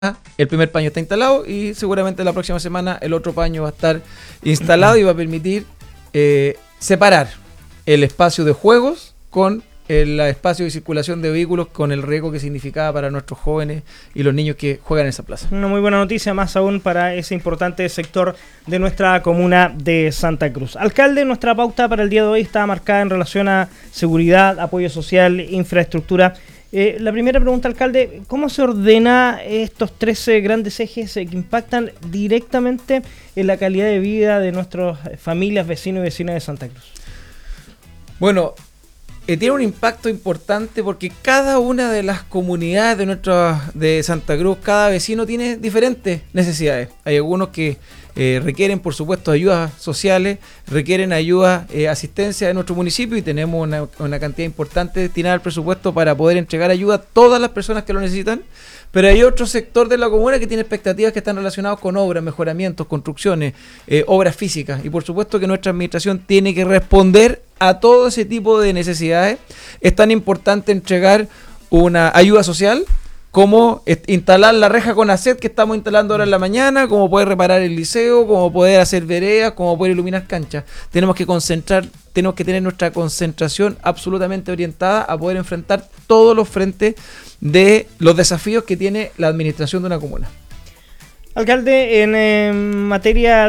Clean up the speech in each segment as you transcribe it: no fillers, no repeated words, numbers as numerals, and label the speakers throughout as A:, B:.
A: el primer paño está instalado y seguramente la próxima semana el otro paño va a estar instalado y va a permitir separar el espacio de juegos con el espacio de circulación de vehículos, con el riesgo que significaba para nuestros jóvenes y los niños que juegan en esa plaza.
B: Una muy buena noticia, más aún para ese importante sector de nuestra comuna de Santa Cruz. Alcalde, nuestra pauta para el día de hoy está marcada en relación a seguridad, apoyo social, infraestructura. La primera pregunta, alcalde, ¿cómo se ordena estos 13 grandes ejes que impactan directamente en la calidad de vida de nuestras familias, vecinos y vecinas de Santa Cruz?
A: Bueno, tiene un impacto importante porque cada una de las comunidades de Santa Cruz, cada vecino tiene diferentes necesidades. Hay algunos que requieren, por supuesto, ayudas sociales, requieren ayuda, asistencia de nuestro municipio, y tenemos una cantidad importante destinada al presupuesto para poder entregar ayuda a todas las personas que lo necesitan. Pero hay otro sector de la comuna que tiene expectativas que están relacionadas con obras, mejoramientos, construcciones, obras físicas, y por supuesto que nuestra administración tiene que responder a todo ese tipo de necesidades. Es tan importante entregar una ayuda social como instalar la reja con ACET que estamos instalando ahora en la mañana, como poder reparar el liceo, como poder hacer veredas, como poder iluminar canchas. Tenemos que tener nuestra concentración absolutamente orientada a poder enfrentar todos los frentes de los desafíos que tiene la administración de una comuna.
B: Alcalde, en materia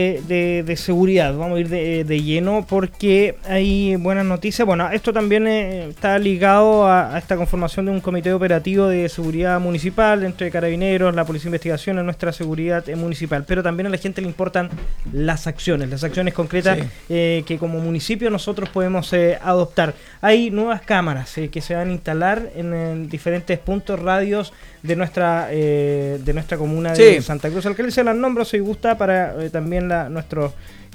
B: de seguridad, vamos a ir de lleno porque hay buenas noticias. Bueno, esto también está ligado a esta conformación de un comité operativo de seguridad municipal entre carabineros, la Policía de Investigación, en nuestra seguridad municipal. Pero también a la gente le importan las acciones concretas, sí, que como municipio nosotros podemos adoptar. Hay nuevas cámaras que se van a instalar en diferentes puntos, radios de nuestra comuna de Santa Cruz. Alcalde, se las nombro si gusta para también nuestros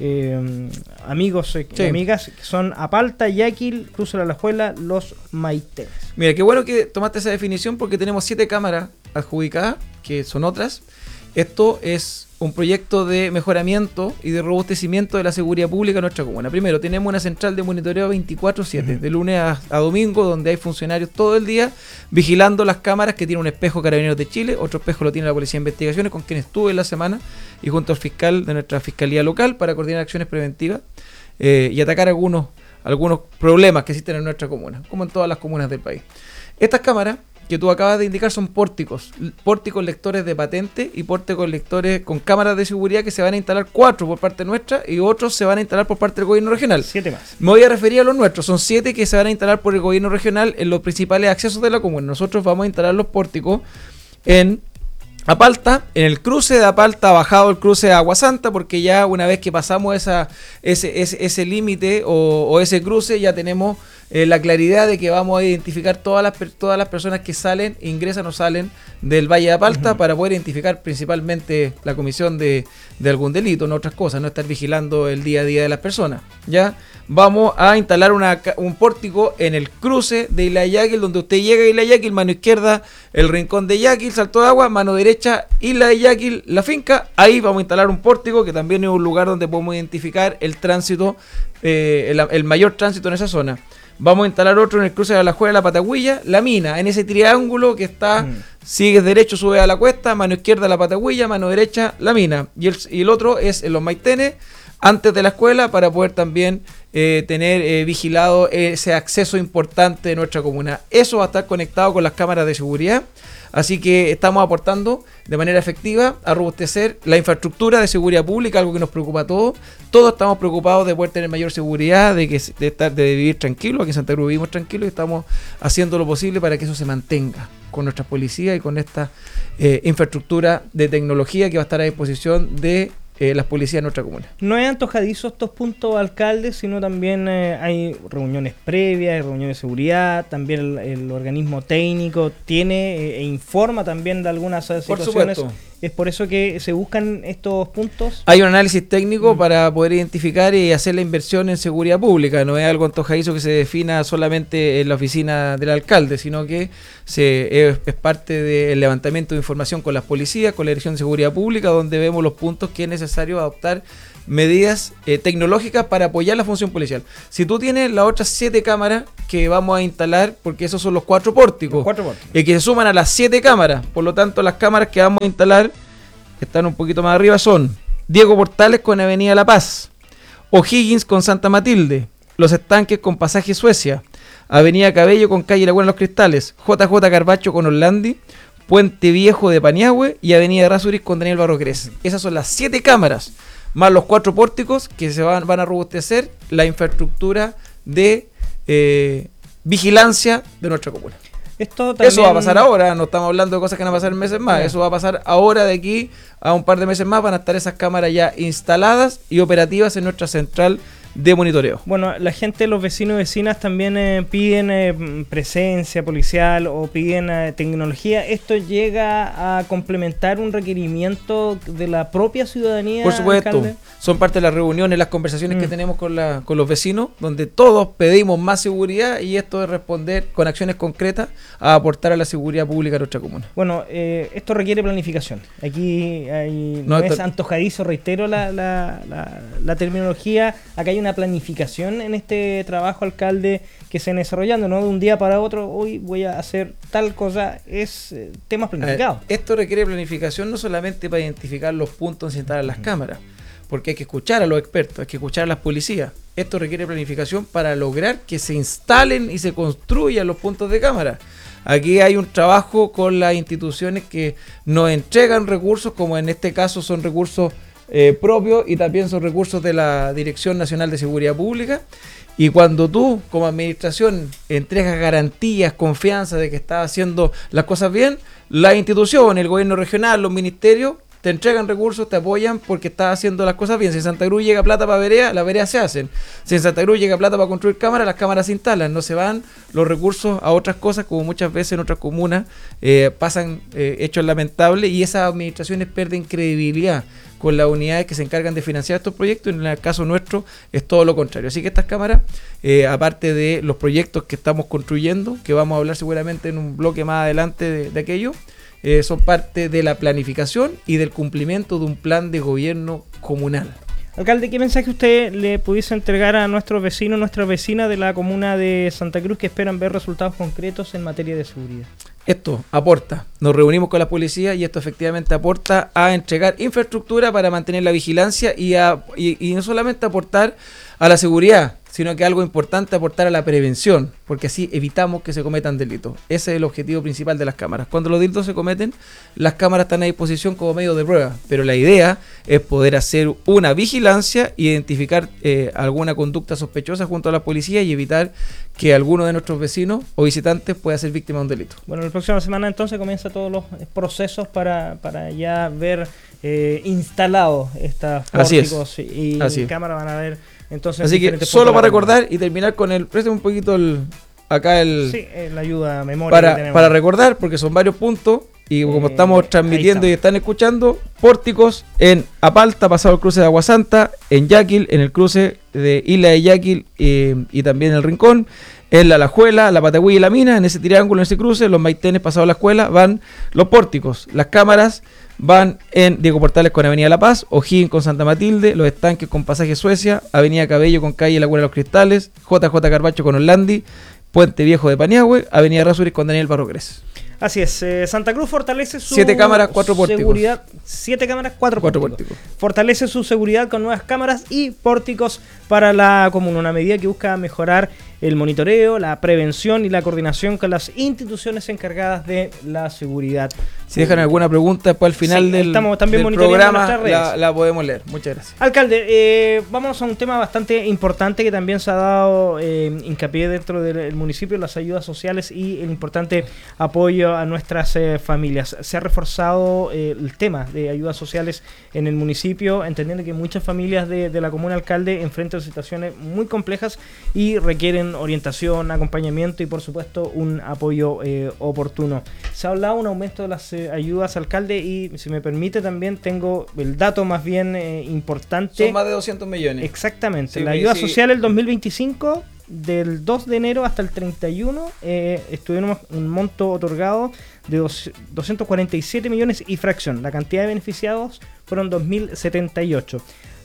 B: amigos y amigas, que son Apalta, Yaquil, Cruz de la Alajuela, Los Maitenes.
A: Mira, qué bueno que tomaste esa definición porque tenemos 7 cámaras adjudicadas, que son otras. Esto es un proyecto de mejoramiento y de robustecimiento de la seguridad pública en nuestra comuna. Primero, tenemos una central de monitoreo 24/7, de lunes a domingo, donde hay funcionarios todo el día vigilando las cámaras, que tiene un espejo Carabineros de Chile, otro espejo lo tiene la Policía de Investigaciones, con quien estuve en la semana, y junto al fiscal de nuestra Fiscalía Local para coordinar acciones preventivas y atacar algunos problemas que existen en nuestra comuna, como en todas las comunas del país. Estas cámaras que tú acabas de indicar son pórticos lectores de patente y pórticos lectores con cámaras de seguridad, que se van a instalar 4 por parte nuestra y otros se van a instalar por parte del gobierno regional.
B: 7 más.
A: Me voy a referir a los nuestros, son 7 que se van a instalar por el gobierno regional en los principales accesos de la comuna. Nosotros vamos a instalar los pórticos en Apalta, en el cruce de Apalta, bajado el cruce de Agua Santa, porque ya una vez que pasamos ese límite o ese cruce, ya tenemos la claridad de que vamos a identificar todas las personas que ingresan o salen del Valle de Apalta, para poder identificar principalmente la comisión de algún delito, no otras cosas, no estar vigilando el día a día de las personas. Ya vamos a instalar un pórtico en el cruce de Isla de Yaquil, donde usted llega a Isla de Yaquil, mano izquierda el rincón de Yaquil, Salto de Agua, mano derecha Isla de Yaquil, la finca. Ahí vamos a instalar un pórtico, que también es un lugar donde podemos identificar el tránsito, el mayor tránsito en esa zona. Vamos a instalar otro en el cruce de la Alajuela, la Patagüilla, la mina, en ese triángulo que está, sigues derecho, sube a la cuesta, mano izquierda la Patagüilla, mano derecha la mina. Y el otro es en Los Maitenes, antes de la escuela, para poder también tener vigilado ese acceso importante de nuestra comuna. Eso va a estar conectado con las cámaras de seguridad. Así que estamos aportando de manera efectiva a robustecer la infraestructura de seguridad pública, algo que nos preocupa a todos. Todos estamos preocupados de poder tener mayor seguridad, de vivir tranquilos. Aquí en Santa Cruz vivimos tranquilos y estamos haciendo lo posible para que eso se mantenga con nuestras policías y con esta infraestructura de tecnología que va a estar a disposición de las policías de nuestra comuna.
B: No es antojadizo estos puntos, alcalde, sino también hay reuniones previas, hay reuniones de seguridad, también el organismo técnico tiene e informa también de algunas situaciones.
A: Por supuesto.
B: Es por eso que se buscan estos puntos.
A: Hay un análisis técnico para poder identificar y hacer la inversión en seguridad pública. No es algo antojadizo que se defina solamente en la oficina del alcalde, sino que es parte del levantamiento de información con las policías, con la Dirección de Seguridad Pública, donde vemos los puntos que es necesario adoptar medidas tecnológicas para apoyar la función policial. Si tú tienes las otras 7 cámaras que vamos a instalar, porque esos son los 4 pórticos, que se suman a las 7 cámaras, por lo tanto las cámaras que vamos a instalar, que están un poquito más arriba, son Diego Portales con Avenida La Paz, O'Higgins con Santa Matilde, Los Estanques con Pasaje Suecia, Avenida Cabello con Calle Laguna de los Cristales, JJ Carbacho con Orlandi, Puente Viejo de Paniagüe y Avenida Errázuriz con Daniel Barro Cres. Esas son las 7 cámaras, más los 4 pórticos que se van a robustecer la infraestructura de vigilancia de nuestra comuna. Eso va a pasar ahora, no estamos hablando de cosas que van a pasar en meses más, eso va a pasar ahora, de aquí a un par de meses más van a estar esas cámaras ya instaladas y operativas en nuestra central de monitoreo.
B: Bueno, la gente, los vecinos y vecinas también piden presencia policial o piden tecnología. ¿Esto llega a complementar un requerimiento de la propia ciudadanía?
A: Por supuesto, alcalde? Son parte de las reuniones, las conversaciones que tenemos con los vecinos, donde todos pedimos más seguridad y esto es responder con acciones concretas a aportar a la seguridad pública de nuestra comuna.
B: Bueno, esto requiere planificación. Aquí no es antojadizo, reitero la terminología. Acá hay una planificación en este trabajo, alcalde, que se viene desarrollando, no de un día para otro, hoy voy a hacer tal cosa, es temas planificados.
A: Esto requiere planificación no solamente para identificar los puntos donde se instalan las cámaras, porque hay que escuchar a los expertos, hay que escuchar a las policías. Esto requiere planificación para lograr que se instalen y se construyan los puntos de cámara. Aquí hay un trabajo con las instituciones que nos entregan recursos, como en este caso son recursos propios y también son recursos de la Dirección Nacional de Seguridad Pública. Y cuando tú, como administración, entregas garantías, confianza de que estás haciendo las cosas bien, la institución, el gobierno regional, los ministerios, te entregan recursos, te apoyan porque estás haciendo las cosas bien. Si en Santa Cruz llega plata para vereda, las veredas se hacen. Si en Santa Cruz llega plata para construir cámaras, las cámaras se instalan. No se van los recursos a otras cosas, como muchas veces en otras comunas pasan hechos lamentables y esas administraciones pierden credibilidad con las unidades que se encargan de financiar estos proyectos. En el caso nuestro es todo lo contrario. Así que estas cámaras, aparte de los proyectos que estamos construyendo, que vamos a hablar seguramente en un bloque más adelante de aquello, son parte de la planificación y del cumplimiento de un plan de gobierno comunal.
B: Alcalde, ¿qué mensaje usted le pudiese entregar a nuestros vecinos, nuestras vecinas de la comuna de Santa Cruz que esperan ver resultados concretos en materia de seguridad?
A: Esto aporta, nos reunimos con la policía y esto efectivamente aporta a entregar infraestructura para mantener la vigilancia y no solamente aportar a la seguridad, sino que algo importante, aportar a la prevención, porque así evitamos que se cometan delitos. Ese es el objetivo principal de las cámaras. Cuando los delitos se cometen, las cámaras están a disposición como medio de prueba, pero la idea es poder hacer una vigilancia, identificar alguna conducta sospechosa junto a la policía y evitar que alguno de nuestros vecinos o visitantes pueda ser víctima de un delito.
B: Bueno, la próxima semana entonces comienza todos los procesos para ya ver instalados estos pórticos y en cámara van a ver. Entonces,
A: así que solo para recordar y terminar con préstame un poquito
B: la ayuda a memoria
A: para recordar, porque son varios puntos y como estamos transmitiendo y están escuchando, pórticos en Apalta, pasado el cruce de Agua Santa, en Yaquil, en el cruce de Isla de Yaquil y también en el Rincón, en la Alajuela, la Patagüí y la Mina, en ese triángulo, en ese cruce, los Maitenes pasado la escuela, van los pórticos, las cámaras van en Diego Portales con Avenida La Paz, O'Higgins con Santa Matilde, Los Estanques con Pasaje Suecia, Avenida Cabello con Calle Laguna de los Cristales, JJ Carbacho con Orlandi, Puente Viejo de Paniagüe, Avenida Errázuriz con Daniel Barro Cres.
B: Así es, Santa Cruz fortalece su
A: 7 cámaras, 4 pórticos.
B: Seguridad, 7 cámaras, 4 pórticos. Fortalece su seguridad con nuevas cámaras y pórticos para la comuna, una medida que busca mejorar el monitoreo, la prevención y la coordinación con las instituciones encargadas de la seguridad.
A: Si dejan alguna pregunta después al final del programa la podemos leer. Muchas gracias.
B: Alcalde, vamos a un tema bastante importante que también se ha dado hincapié dentro del municipio, las ayudas sociales y el importante apoyo a nuestras familias. Se ha reforzado el tema de ayudas sociales en el municipio, entendiendo que muchas familias de la comuna, alcalde, enfrentan situaciones muy complejas y requieren orientación, acompañamiento y por supuesto un apoyo oportuno. Se ha hablado de un aumento de las ayudas, alcalde, y si me permite también tengo el dato más bien importante.
A: Son más de 200 millones.
B: Exactamente. Sí, la ayuda social el 2025, del 2 de enero hasta el 31, estuvimos un monto otorgado de 247 millones y fracción. La cantidad de beneficiados fueron 2.078.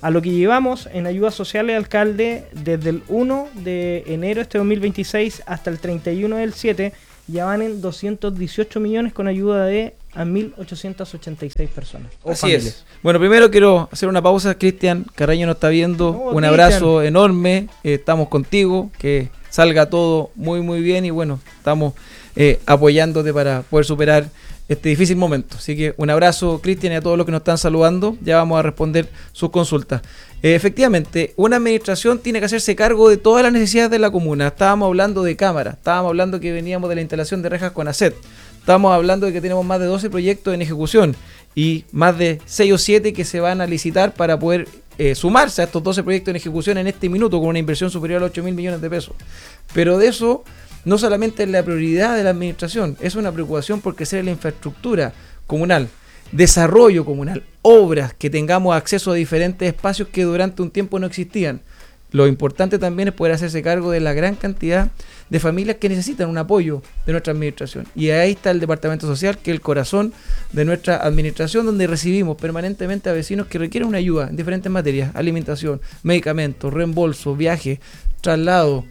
B: A lo que llevamos en ayudas sociales, alcalde, desde el 1 de enero este 2026 hasta el 31 del 7, ya van en 218 millones con ayuda de a 1.886 personas.
A: Así familias. Es. Bueno, primero quiero hacer una pausa. Cristian Carreño nos está viendo. Un abrazo enorme. Estamos contigo. Que salga todo muy, muy bien. Y bueno, estamos apoyándote para poder superar este difícil momento. Así que un abrazo, Cristian, y a todos los que nos están saludando. Ya vamos a responder sus consultas. Efectivamente, una administración tiene que hacerse cargo de todas las necesidades de la comuna. Estábamos hablando de cámaras, estábamos hablando que veníamos de la instalación de rejas con ACET, estábamos hablando de que tenemos más de 12 proyectos en ejecución y más de 6 o 7 que se van a licitar para poder sumarse a estos 12 proyectos en ejecución en este minuto con una inversión superior a los 8.000 millones de pesos. Pero de eso no solamente es la prioridad de la administración, es una preocupación por crecer la infraestructura comunal, desarrollo comunal, obras, que tengamos acceso a diferentes espacios que durante un tiempo no existían. Lo importante también es poder hacerse cargo de la gran cantidad de familias que necesitan un apoyo de nuestra administración. Y ahí está el Departamento Social, que es el corazón de nuestra administración, donde recibimos permanentemente a vecinos que requieren una ayuda en diferentes materias: alimentación, medicamentos, reembolso, viaje, traslado,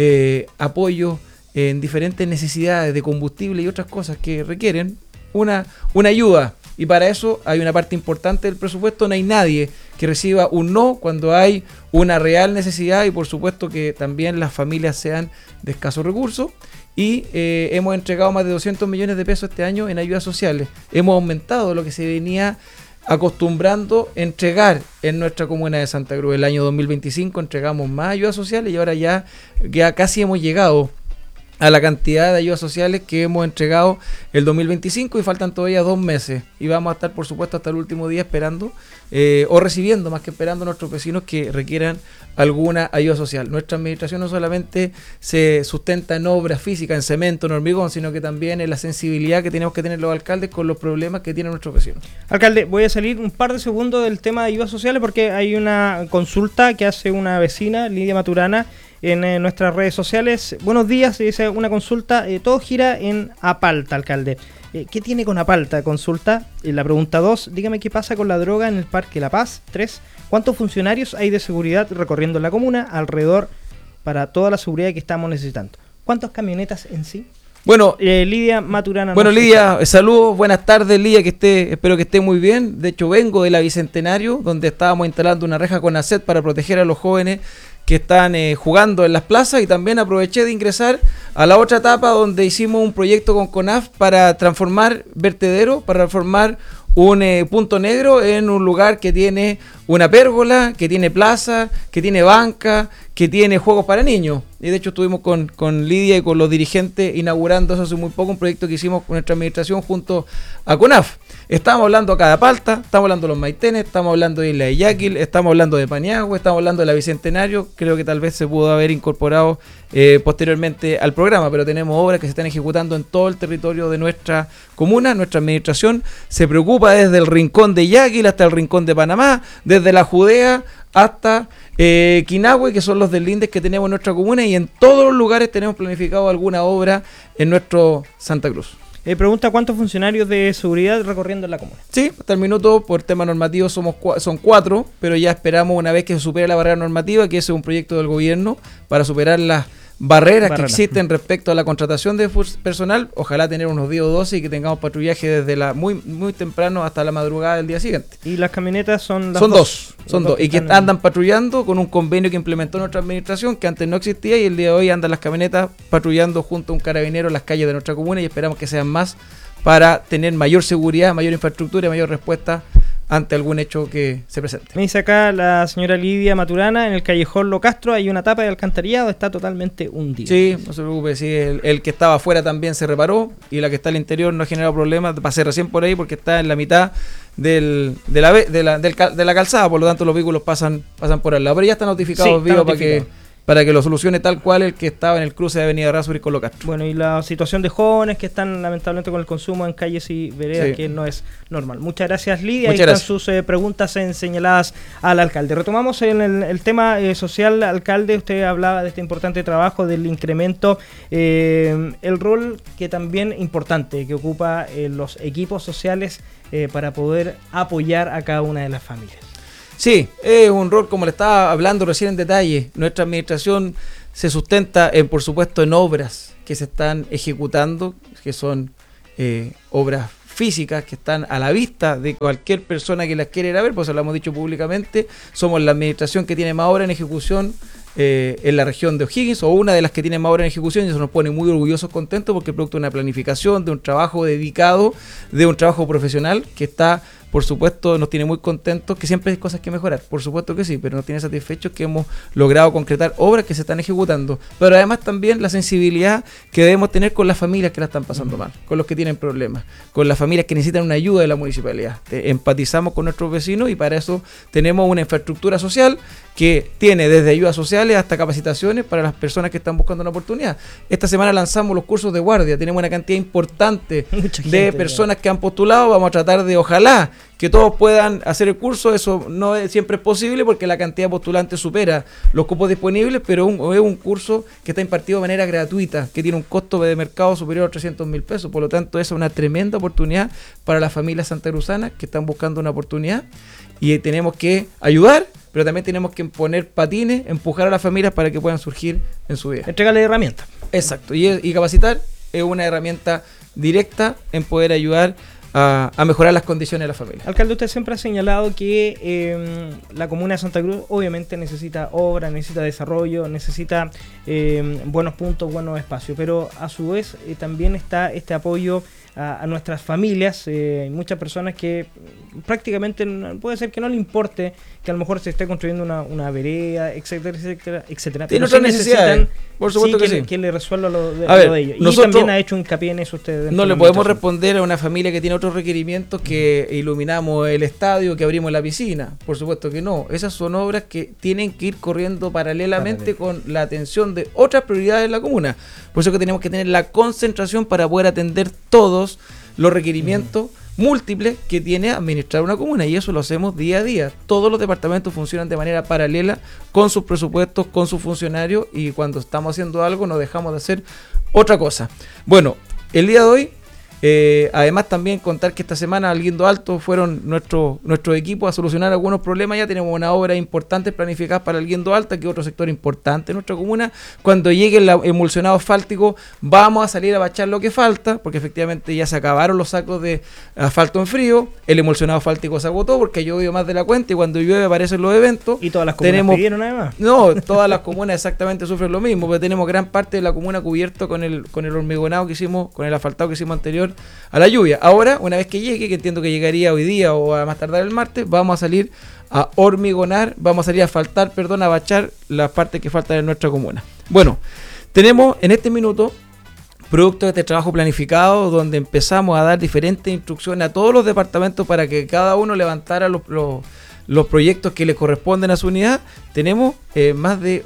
A: apoyo en diferentes necesidades de combustible y otras cosas que requieren una ayuda. Y para eso hay una parte importante del presupuesto. No hay nadie que reciba un no cuando hay una real necesidad, y por supuesto que también las familias sean de escasos recursos. Y hemos entregado más de 200 millones de pesos este año en ayudas sociales. Hemos aumentado lo que se venía acostumbrando a entregar en nuestra comuna de Santa Cruz. El año 2025 entregamos más ayudas sociales y ahora ya casi hemos llegado a la cantidad de ayudas sociales que hemos entregado el 2025, y faltan todavía 2 meses y vamos a estar, por supuesto, hasta el último día esperando o recibiendo, más que esperando, a nuestros vecinos que requieran alguna ayuda social. Nuestra administración no solamente se sustenta en obras físicas, en cemento, en hormigón, sino que también en la sensibilidad que tenemos que tener los alcaldes con los problemas que tienen nuestros vecinos. Alcalde, voy a salir un par de segundos del tema de ayudas sociales porque hay una consulta que hace una vecina, Lidia Maturana, en nuestras redes sociales. Buenos días, dice una consulta, todo gira en Apalta, alcalde. ¿Qué tiene con Apalta? Consulta. La pregunta 2, dígame qué pasa con la droga en el Parque La Paz. 3, ¿cuántos funcionarios hay de seguridad recorriendo la comuna alrededor para toda la seguridad que estamos necesitando? ¿Cuántas camionetas en sí? Bueno, Lidia Maturana. Bueno, Lidia, saludos, buenas tardes, Lidia, espero que esté muy bien. De hecho, vengo de la Bicentenario, donde estábamos instalando una reja con ACET para proteger a los jóvenes que están jugando en las plazas, y también aproveché de ingresar a la otra etapa donde hicimos un proyecto con CONAF para transformar vertedero, para transformar un punto negro en un lugar que tiene una pérgola, que tiene plaza, que tiene banca, que tiene juegos para niños. Y de hecho estuvimos con Lidia y con los dirigentes inaugurando eso hace muy poco, un proyecto que hicimos con nuestra administración junto a CONAF. Estamos hablando acá de Apalta, estamos hablando de los Maitenes, estamos hablando de Isla de Yaquil, estamos hablando de Paniagua, estamos hablando de la Bicentenario. Creo que tal vez se pudo haber incorporado posteriormente al programa, pero tenemos obras que se están ejecutando en todo el territorio de nuestra comuna. Nuestra administración se preocupa desde el rincón de Yaquil hasta el rincón de Panamá, desde la Judea hasta Quinahue, que son los deslindes que tenemos en nuestra comuna, y en todos los lugares tenemos planificado alguna obra en nuestro Santa Cruz. Pregunta, ¿cuántos funcionarios de seguridad recorriendo en la comuna? Sí, hasta el minuto, por tema normativo, son 4, pero ya esperamos, una vez que se supere la barrera normativa, que ese es un proyecto del gobierno para superar las barreras que existen respecto a la contratación de personal. Ojalá tener unos 10 o 12 y que tengamos patrullaje desde muy temprano hasta la madrugada del día siguiente. ¿Y las camionetas son las dos? Son dos, y que andan patrullando con un convenio que implementó nuestra administración, que antes no existía, y el día de hoy andan las camionetas patrullando junto a un carabinero en las calles de nuestra comuna, y esperamos que sean más para tener mayor seguridad, mayor infraestructura y mayor respuesta ante algún hecho que se presente. Me dice acá la señora Lidia Maturana, en el callejón Lo Castro hay una tapa de alcantarillado, está totalmente hundida. Sí, no se preocupe, sí, el que estaba afuera también se reparó, y la que está al interior no ha generado problemas. Pasé recién por ahí porque está en la mitad de la calzada, por lo tanto los vehículos pasan por al lado, pero ya está notificado vivo para que lo solucione tal cual el que estaba en el cruce de Avenida Errázuriz con Lo Castro. Bueno, y la situación de jóvenes que están lamentablemente con el consumo en calles y veredas, que no es normal. Muchas gracias, Lidia. Ahí están sus preguntas señaladas al alcalde. Retomamos el tema social, alcalde. Usted hablaba de este importante trabajo del incremento, el rol que también importante que ocupa los equipos sociales para poder apoyar a cada una de las familias. Sí, es un rol, como le estaba hablando recién en detalle. Nuestra administración se sustenta, por supuesto, en obras que se están ejecutando, que son obras físicas que están a la vista de cualquier persona que las quiera ir a ver, pues lo hemos dicho públicamente, somos la administración que tiene más obras en ejecución en la región de O'Higgins, o una de las que tiene más obras en ejecución, y eso nos pone muy orgullosos, contentos, porque es producto de una planificación, de un trabajo dedicado, de un trabajo profesional que está, por supuesto, nos tiene muy contentos, que siempre hay cosas que mejorar, por supuesto que sí, pero nos tiene satisfechos que hemos logrado concretar obras que se están ejecutando, pero además también la sensibilidad que debemos tener con las familias que la están pasando mal, con los que tienen problemas, con las familias que necesitan una ayuda de la municipalidad. Empatizamos con nuestros vecinos y para eso tenemos una infraestructura social que tiene desde ayudas sociales hasta capacitaciones para las personas que están buscando una oportunidad. Esta semana lanzamos los cursos de guardia, tenemos una cantidad importante de personas que han postulado, vamos a tratar de, ojalá, que todos puedan hacer el curso. Eso no siempre es posible porque la cantidad de postulantes supera los cupos disponibles, pero es un curso que está impartido de manera gratuita, que tiene un costo de mercado superior a 300.000 pesos, por lo tanto esa es una tremenda oportunidad para las familias santacruzanas que están buscando una oportunidad, y tenemos que ayudar, pero también tenemos que poner patines, empujar a las familias para que puedan surgir en su vida.
B: Entregarle herramientas.
A: Exacto, y capacitar es una herramienta directa en poder ayudar a mejorar las condiciones de la familia.
B: Alcalde, usted siempre ha señalado que la comuna de Santa Cruz obviamente necesita obra, necesita desarrollo, necesita buenos puntos, buenos espacios, pero a su vez también está este apoyo a nuestras familias. Hay muchas personas que prácticamente puede ser que no le importe que a lo mejor se esté construyendo una vereda, etcétera.
A: Tiene otras necesidades, por supuesto que sí.
B: Que le resuelva lo de ellos. Y
A: nosotros
B: también ha hecho hincapié en eso usted.
A: No le podemos responder a una familia que tiene otros requerimientos, que iluminamos el estadio, que abrimos la piscina. Por supuesto que no. Esas son obras que tienen que ir corriendo paralelamente con la atención de otras prioridades de la comuna. Por eso que tenemos que tener la concentración para poder atender todos los requerimientos múltiples que tiene administrar una comuna, y eso lo hacemos día a día. Todos los departamentos funcionan de manera paralela con sus presupuestos, con sus funcionarios, y cuando estamos haciendo algo no dejamos de hacer otra cosa. Bueno, el día de hoy, además también contar que esta semana al Guindo Alto fueron nuestro equipo a solucionar algunos problemas. Ya tenemos una obra importante planificada para el Guindo Alto, que es otro sector importante en nuestra comuna. Cuando llegue el emulsionado asfáltico vamos a salir a bachar lo que falta, porque efectivamente ya se acabaron los sacos de asfalto en frío, el emulsionado asfáltico se agotó porque ha llovido más de la cuenta, y cuando llueve aparecen los eventos.
B: Y todas las comunas pidieron además.
A: No, todas las comunas exactamente sufren lo mismo, pero tenemos gran parte de la comuna cubierto con el hormigonado que hicimos, con el asfaltado que hicimos anterior a la lluvia. Ahora, una vez que llegue, que entiendo que llegaría hoy día o a más tardar el martes, vamos a salir a hormigonar, vamos a salir a asfaltar, a bachar las partes que faltan en nuestra comuna. Bueno, tenemos en este minuto, producto de este trabajo planificado, donde empezamos a dar diferentes instrucciones a todos los departamentos para que cada uno levantara los proyectos que le corresponden a su unidad. Tenemos más de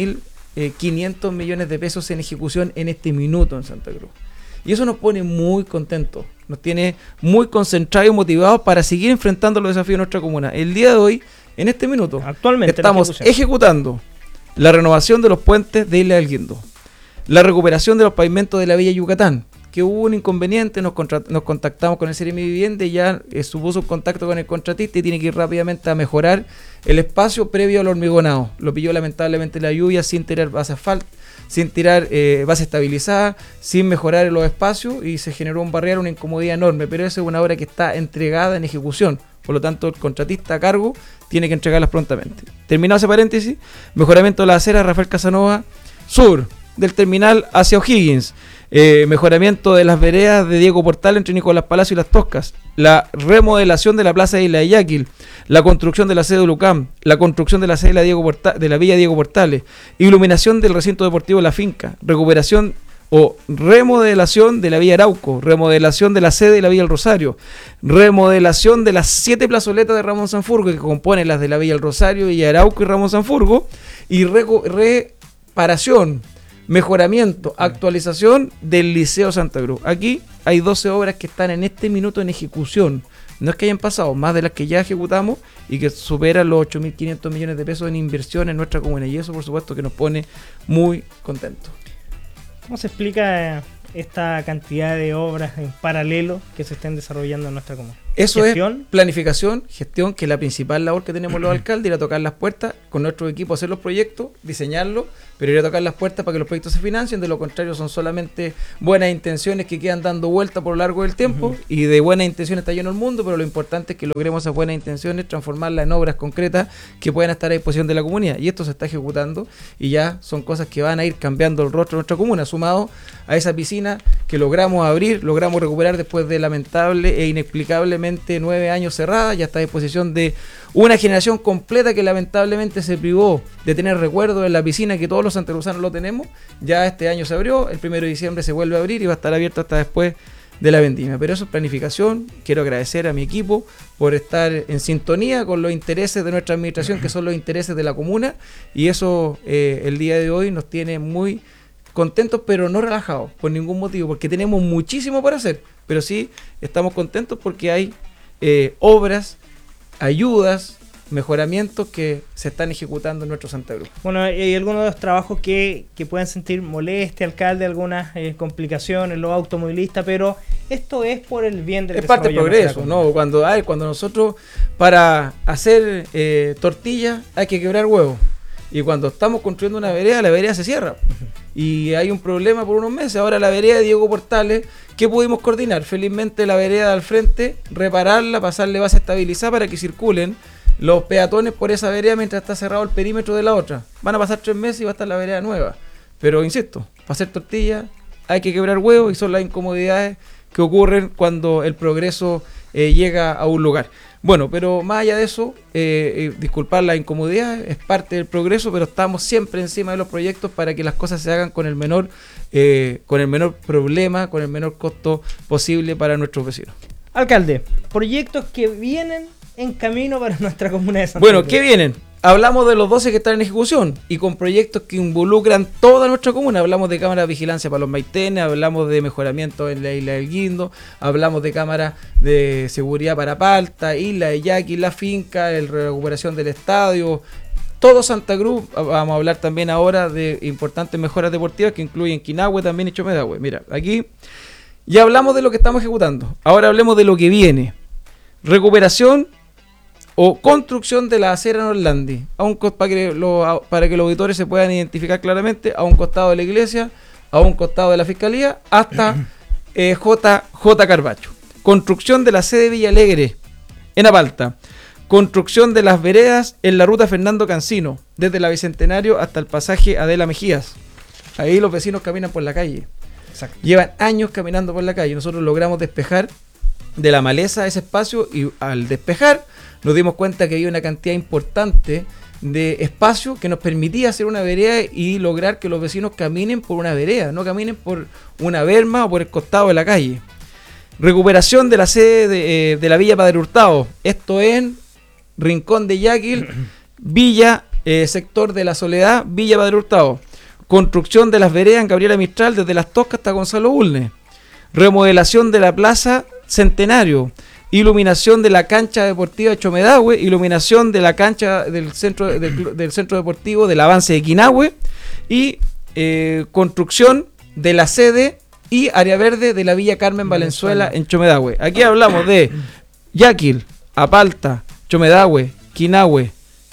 A: 8.500 millones de pesos en ejecución en este minuto en Santa Cruz. Y eso nos pone muy contentos, nos tiene muy concentrados y motivados para seguir enfrentando los desafíos de nuestra comuna. El día de hoy, en este minuto, actualmente estamos ejecutando la renovación de los puentes de Isla del Guindo, la recuperación de los pavimentos de la Villa Yucatán, que hubo un inconveniente, nos contactamos con el Seremi Vivienda y ya supuso un contacto con el contratista y tiene que ir rápidamente a mejorar el espacio previo al hormigonado. Lo pilló lamentablemente la lluvia sin tirar base asfalto, sin tirar base estabilizada, sin mejorar los espacios, y se generó un barrial, una incomodidad enorme, pero esa es una obra que está entregada en ejecución, por lo tanto el contratista a cargo tiene que entregarlas prontamente. Terminado ese paréntesis, mejoramiento de la acera Rafael Casanova Sur, del terminal hacia O'Higgins, mejoramiento de las veredas de Diego Portal entre Nicolás Palacio y Las Toscas, la remodelación de la plaza de Isla de Yaquil, la construcción de la sede de Lucam, la construcción de la sede de la Villa Diego Portales, iluminación del recinto deportivo de La Finca, recuperación o remodelación de la Villa Arauco, remodelación de la sede de la Villa El Rosario, remodelación de las 7 plazoletas de Ramón Sanfurgo, que componen las de la Villa El Rosario, Villa Arauco y Ramón Sanfurgo, y reparación, mejoramiento, actualización del Liceo Santa Cruz. Aquí hay 12 obras que están en este minuto en ejecución. No es que hayan pasado, más de las que ya ejecutamos y que superan los 8.500 millones de pesos en inversión en nuestra comuna. Y eso, por supuesto, que nos pone muy contentos.
B: ¿Cómo se explica esta cantidad de obras en paralelo que se estén desarrollando en nuestra comuna?
A: Eso
B: ¿Gestión?
A: es planificación, gestión, que es la principal labor que tenemos los alcaldes, ir a tocar las puertas, con nuestro equipo hacer los proyectos, diseñarlos, pero ir a tocar las puertas para que los proyectos se financien. De lo contrario son solamente buenas intenciones que quedan dando vuelta por lo largo del tiempo, y de buenas intenciones está lleno el mundo, pero lo importante es que logremos esas buenas intenciones, transformarlas en obras concretas que puedan estar a disposición de la comunidad, y esto se está ejecutando y ya son cosas que van a ir cambiando el rostro de nuestra comuna, sumado a esa piscina que logramos abrir, logramos recuperar después de lamentable e inexplicablemente 9 años cerrada. Ya está a disposición de una generación completa que lamentablemente se privó de tener recuerdos en la piscina, que todos los santaluzanos lo tenemos. Ya este año se abrió, el 1 de diciembre se vuelve a abrir y va a estar abierto hasta después de la vendimia. Pero eso es planificación. Quiero agradecer a mi equipo por estar en sintonía con los intereses de nuestra administración, que son los intereses de la comuna, y eso el día de hoy nos tiene muy contentos, pero no relajados por ningún motivo, porque tenemos muchísimo por hacer, pero sí estamos contentos porque hay obras, ayudas, mejoramientos que se están ejecutando en nuestro Santa Cruz.
B: Bueno, hay algunos de los trabajos que pueden sentir molestia, alcalde, algunas complicaciones, los automovilistas, pero esto es por el bien del
A: desarrollo. Es parte del progreso, ¿no? Cuando nosotros para hacer tortillas hay que quebrar huevos. Y cuando estamos construyendo una vereda, la vereda se cierra. Y hay un problema por unos meses. Ahora la vereda de Diego Portales, ¿qué pudimos coordinar? Felizmente la vereda al frente, repararla, pasarle base estabilizada para que circulen los peatones por esa vereda mientras está cerrado el perímetro de la otra. Van a pasar 3 meses y va a estar la vereda nueva. Pero insisto, para hacer tortillas hay que quebrar huevos, y son las incomodidades que ocurren cuando el progreso llega a un lugar. Bueno, pero más allá de eso, disculpar la incomodidad, es parte del progreso, pero estamos siempre encima de los proyectos para que las cosas se hagan con el menor problema, con el menor costo posible para nuestros vecinos.
B: Alcalde, proyectos que vienen en camino para nuestra comuna de Santa Cruz.
A: Bueno, ¿qué vienen? Hablamos de los 12 que están en ejecución y con proyectos que involucran toda nuestra comuna. Hablamos de cámaras de vigilancia para los maitenes, hablamos de mejoramiento en la isla del Guindo, hablamos de cámaras de seguridad para Palta, isla de Yaqui, la finca, la recuperación del estadio, todo Santa Cruz. Vamos a hablar también ahora de importantes mejoras deportivas que incluyen Quinahue también y Chomedahue. Mira, aquí ya hablamos de lo que estamos ejecutando. Ahora hablemos de lo que viene. Recuperación o construcción de la acera Norlandi, para que los auditores se puedan identificar claramente, a un costado de la iglesia, a un costado de la fiscalía, hasta J. Carbacho. Construcción de la sede Villa Alegre en Apalta. Construcción de las veredas en la ruta Fernando Cancino, desde la Bicentenario hasta el pasaje Adela Mejías. Ahí los vecinos caminan por la calle. Exacto. Llevan años caminando por la calle. Nosotros logramos despejar de la maleza ese espacio, y al despejar nos dimos cuenta que había una cantidad importante de espacio que nos permitía hacer una vereda y lograr que los vecinos caminen por una vereda, no caminen por una berma o por el costado de la calle. Recuperación de la sede de la Villa Padre Hurtado, esto en Rincón de Yaquil, Villa, sector de la Soledad, Villa Padre Hurtado. Construcción de las veredas en Gabriela Mistral desde Las Toscas hasta Gonzalo Bulnes. Remodelación de la Plaza Centenario. Iluminación de la cancha deportiva de Chomedahue, iluminación de la cancha del centro deportivo del Avance de Quinahue, y construcción de la sede y área verde de la Villa Carmen Valenzuela en Chomedahue. Aquí hablamos de Yaquil, Apalta, Chomedahue, Quinahue,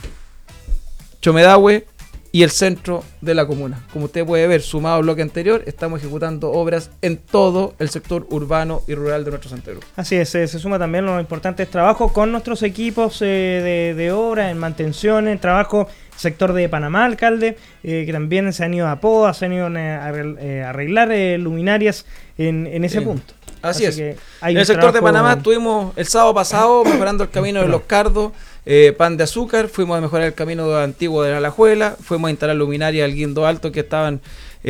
A: Chomedahue y el centro de la comuna. Como usted puede ver, sumado al bloque anterior, estamos ejecutando obras en todo el sector urbano y rural de nuestro Santa Cruz.
B: Así es, se suma también los importantes trabajos con nuestros equipos de obra, en mantención, en trabajo sector de Panamá, alcalde, que también se han ido a podas, se han ido a arreglar luminarias en ese punto.
A: Así es. En el sector de Panamá estuvimos el sábado pasado mejorando el camino de Los Cardos, Pan de Azúcar, fuimos a mejorar el camino antiguo de la Alajuela, fuimos a instalar luminarias al Guindo Alto que estaban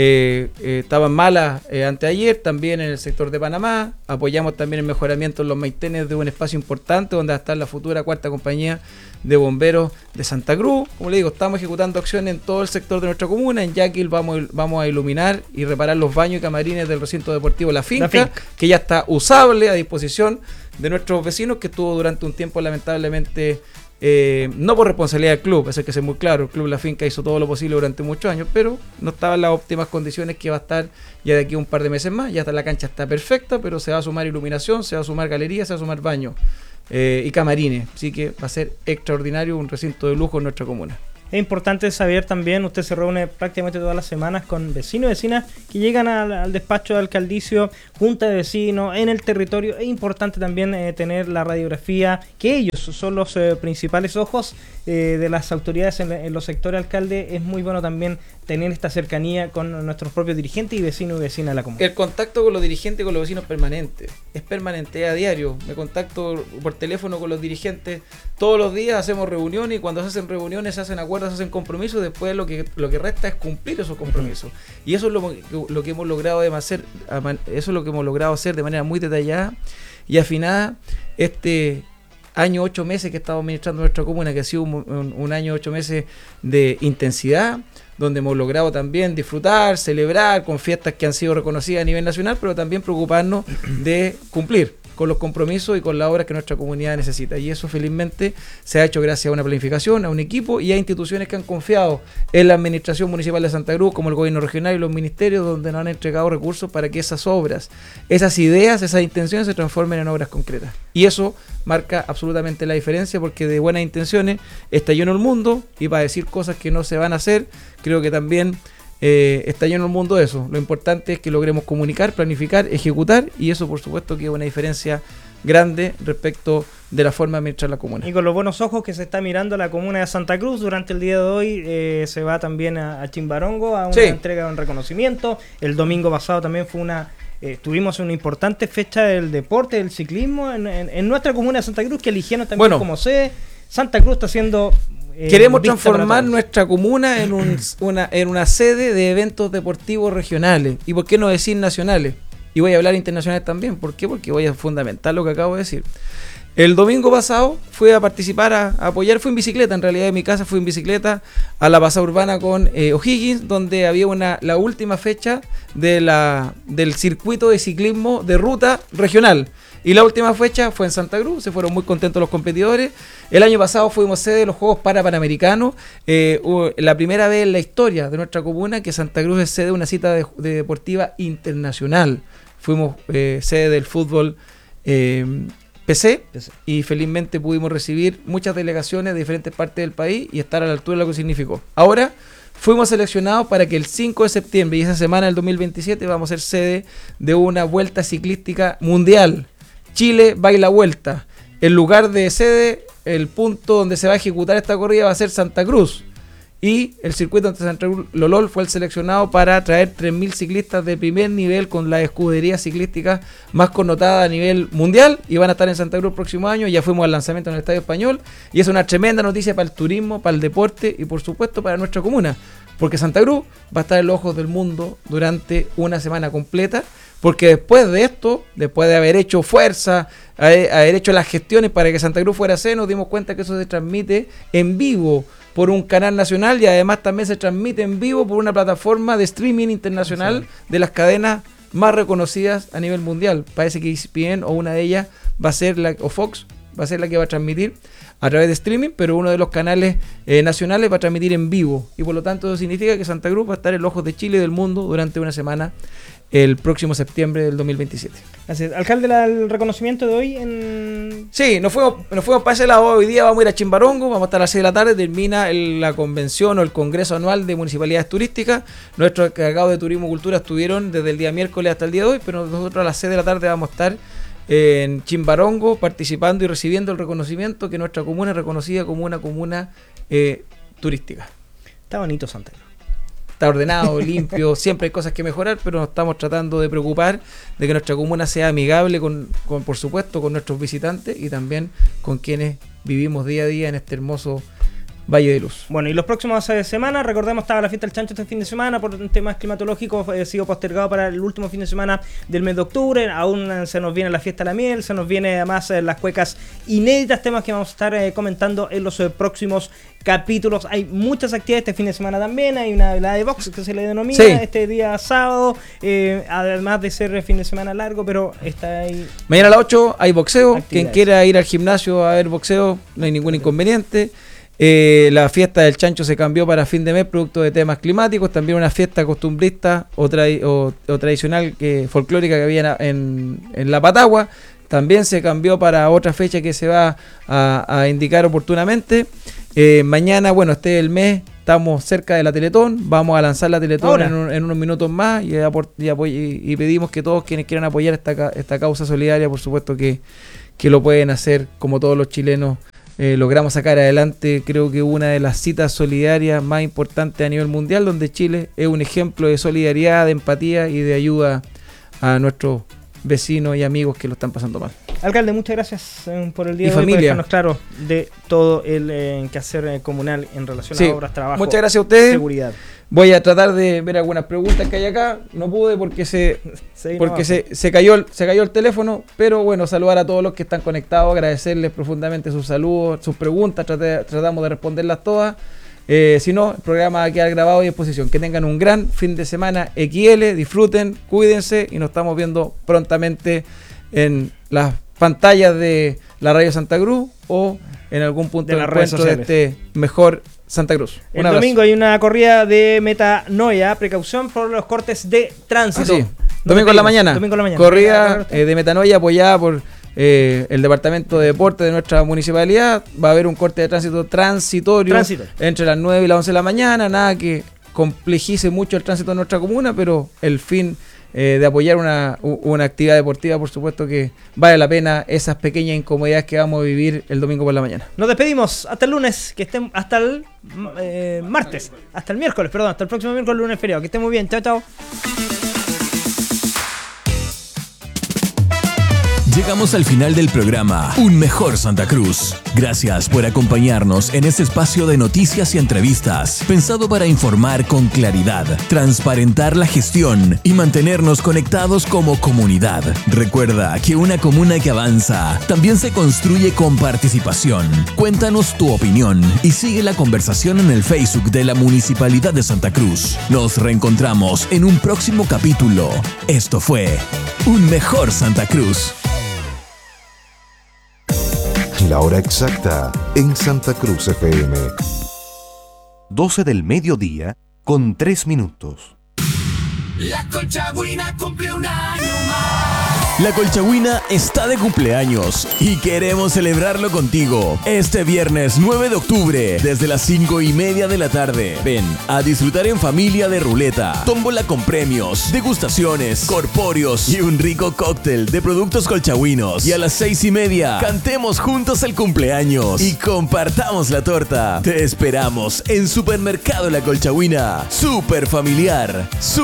A: malas anteayer, también en el sector de Panamá. Apoyamos también el mejoramiento en los maitenes de un espacio importante donde va a estar la futura 4ª compañía de bomberos de Santa Cruz. Como le digo, estamos ejecutando acciones en todo el sector de nuestra comuna. En Yaquil vamos a iluminar y reparar los baños y camarines del recinto deportivo La Finca, que ya está usable, a disposición de nuestros vecinos, que estuvo durante un tiempo lamentablemente, no por responsabilidad del club, eso hay que ser muy claro, el club La Finca hizo todo lo posible durante muchos años, pero no estaba en las óptimas condiciones que va a estar ya de aquí a un par de meses más. Ya está, la cancha está perfecta, pero se va a sumar iluminación, se va a sumar galería, se va a sumar baño y camarines, así que va a ser extraordinario, un recinto de lujo en nuestra comuna.
B: Es importante saber también, usted se reúne prácticamente todas las semanas con vecinos y vecinas que llegan al despacho de alcaldicio, junta de vecinos, en el territorio. Es importante también tener la radiografía, que ellos son los principales ojos de las autoridades en los sectores, alcalde. Es muy bueno también tener esta cercanía con nuestros propios dirigentes y vecinos y vecinas de la comuna.
A: El contacto con los dirigentes y con los vecinos es permanente, a diario. Me contacto por teléfono con los dirigentes todos los días, hacemos reuniones, y cuando se hacen reuniones se hacen acuerdos, se hacen compromisos. Después lo que resta es cumplir esos compromisos. Y eso es lo que hemos logrado hacer, eso es lo que hemos logrado hacer de manera muy detallada y afinada este año 8 meses que estamos administrando nuestra comuna, que ha sido un año 8 meses de intensidad, donde hemos logrado también disfrutar, celebrar con fiestas que han sido reconocidas a nivel nacional, pero también preocuparnos de cumplir con los compromisos y con las obras que nuestra comunidad necesita. Y eso felizmente se ha hecho gracias a una planificación, a un equipo y a instituciones que han confiado en la administración municipal de Santa Cruz, como el gobierno regional y los ministerios, donde nos han entregado recursos para que esas obras, esas ideas, esas intenciones se transformen en obras concretas. Y eso marca absolutamente la diferencia, porque de buenas intenciones está lleno el mundo, y para decir cosas que no se van a hacer, creo que también está lleno el mundo de eso. Lo importante es que logremos comunicar, planificar, ejecutar, y eso por supuesto que es una diferencia grande respecto de la forma de administrar la comuna.
B: Y con los buenos ojos que se está mirando la comuna de Santa Cruz, durante el día de hoy se va también a Chimbarongo a una entrega de un reconocimiento. El domingo pasado también fue tuvimos una importante fecha del deporte, del ciclismo en nuestra comuna de Santa Cruz, que eligieron también como sede. Santa Cruz está haciendo...
A: Queremos transformar nuestra comuna en una sede de eventos deportivos regionales, y por qué no decir nacionales, y voy a hablar internacionales también. ¿Por qué? Porque voy a fundamentar lo que acabo de decir. El domingo pasado fui a participar, a apoyar, fui en bicicleta, en realidad de mi casa fui en bicicleta a la pasada urbana con O'Higgins, donde había la última fecha del circuito de ciclismo de ruta regional. Y la última fecha fue en Santa Cruz, se fueron muy contentos los competidores. El año pasado fuimos sede de los Juegos Panamericanos, la primera vez en la historia de nuestra comuna que Santa Cruz es sede de una cita de deportiva internacional. Fuimos sede del fútbol PC, y felizmente pudimos recibir muchas delegaciones de diferentes partes del país y estar a la altura de lo que significó. Ahora fuimos seleccionados para que el 5 de septiembre y esa semana del 2027 vamos a ser sede de una vuelta ciclística mundial. Chile baila vuelta. El lugar de sede, el punto donde se va a ejecutar esta corrida va a ser Santa Cruz. Y el circuito de Santa Cruz Lolol fue el seleccionado para traer 3.000 ciclistas de primer nivel con la escudería ciclística más connotada a nivel mundial, y van a estar en Santa Cruz el próximo año. Ya fuimos al lanzamiento en el Estadio Español, y es una tremenda noticia para el turismo, para el deporte y por supuesto para nuestra comuna, porque Santa Cruz va a estar en los ojos del mundo durante una semana completa, porque después de esto, después de haber hecho fuerza, haber hecho las gestiones para que Santa Cruz fuera sede, nos dimos cuenta que eso se transmite en vivo por un canal nacional, y además también se transmite en vivo por una plataforma de streaming internacional de las cadenas más reconocidas a nivel mundial. Parece que ESPN o una de ellas va a ser o Fox va a ser la que va a transmitir a través de streaming, pero uno de los canales nacionales va a transmitir en vivo, y por lo tanto eso significa que Santa Cruz va a estar en los ojos de Chile y del mundo durante una semana el próximo septiembre del 2027. Así es.
B: Alcalde, el reconocimiento de hoy
A: Sí, nos fuimos para ese lado. Hoy día vamos a ir a Chimbarongo, vamos a estar a las 6 de la tarde, termina la convención o el congreso anual de municipalidades turísticas. Nuestros encargados de turismo y cultura estuvieron desde el día miércoles hasta el día de hoy, pero nosotros a las 6 de la tarde vamos a estar en Chimbarongo participando y recibiendo el reconocimiento que nuestra comuna es reconocida como una comuna turística.
B: Está bonito Santa Cruz.
A: Está ordenado, limpio, siempre hay cosas que mejorar, pero nos estamos tratando de preocupar de que nuestra comuna sea amigable con por supuesto, con nuestros visitantes y también con quienes vivimos día a día en este hermoso Valle de Luz.
B: Bueno, y los próximos semanas, recordemos, estaba la fiesta del chancho este fin de semana, por temas climatológicos ha sido postergado para el último fin de semana del mes de octubre. Aún se nos viene la fiesta de la miel, se nos viene además las cuecas inéditas, temas que vamos a estar comentando en los próximos capítulos. Hay muchas actividades este fin de semana también, hay una velada de box que se le denomina este día sábado, además de ser fin de semana largo, pero está ahí. Mañana
A: a las 8 hay boxeo, quien quiera ir al gimnasio a ver boxeo, no hay ningún inconveniente. La fiesta del chancho se cambió para fin de mes producto de temas climáticos, también una fiesta costumbrista o tradicional folclórica que había en La Patagua, también se cambió para otra fecha que se va a indicar oportunamente. Mañana, bueno, el mes, estamos cerca de la Teletón, vamos a lanzar la Teletón en unos minutos más y pedimos que todos quienes quieran apoyar esta causa solidaria, por supuesto que lo pueden hacer como todos los chilenos. Logramos sacar adelante, creo que una de las citas solidarias más importantes a nivel mundial, donde Chile es un ejemplo de solidaridad, de empatía y de ayuda a nuestros vecinos y amigos que lo están pasando mal.
B: Alcalde, muchas gracias por el día de hoy,
A: familia.
B: por dejarnos claro de todo el quehacer comunal en relación a obras, trabajo,
A: muchas gracias a ustedes.
B: Seguridad.
A: Voy a tratar de ver algunas preguntas que hay acá. No pude porque se cayó el teléfono, pero bueno, saludar a todos los que están conectados, agradecerles profundamente sus saludos, sus preguntas, tratamos de responderlas todas. Si no, el programa va a quedar grabado y a disposición. Que tengan un gran fin de semana XL, disfruten, cuídense y nos estamos viendo prontamente en las pantallas de la Radio Santa Cruz o en algún punto de encuentro de este mejor Santa Cruz.
B: El domingo hay una corrida de Metanoia, precaución por los cortes de tránsito.
A: Domingo en la mañana. Corrida de Metanoia apoyada por el Departamento de Deporte de nuestra municipalidad. Va a haber un corte de tránsito transitorio entre las 9 y las 11 de la mañana. Nada que complejice mucho el tránsito de nuestra comuna, pero el fin de apoyar una actividad deportiva, por supuesto que vale la pena esas pequeñas incomodidades que vamos a vivir el domingo por la mañana.
B: Nos despedimos hasta el lunes, que estén hasta el martes, hasta el miércoles, perdón, hasta el próximo miércoles, lunes feriado. Que estén muy bien, chao, chao.
C: Llegamos al final del programa Un Mejor Santa Cruz. Gracias por acompañarnos en este espacio de noticias y entrevistas, pensado para informar con claridad, transparentar la gestión y mantenernos conectados como comunidad. Recuerda que una comuna que avanza también se construye con participación. Cuéntanos tu opinión y sigue la conversación en el Facebook de la Municipalidad de Santa Cruz. Nos reencontramos en un próximo capítulo. Esto fue Un Mejor Santa Cruz.
D: La hora exacta en Santa Cruz FM. 12 del mediodía con 3 minutos.
E: La Colchagüina cumple un año más.
C: La Colchagüina está de cumpleaños y queremos celebrarlo contigo. Este viernes 9 de octubre, desde las 5:30 de la tarde. Ven a disfrutar en familia de ruleta, tómbola con premios, degustaciones, corpóreos y un rico cóctel de productos colchagüinos. Y a las 6:30, cantemos juntos el cumpleaños y compartamos la torta. Te esperamos en Supermercado La Colchagüina. Súper familiar.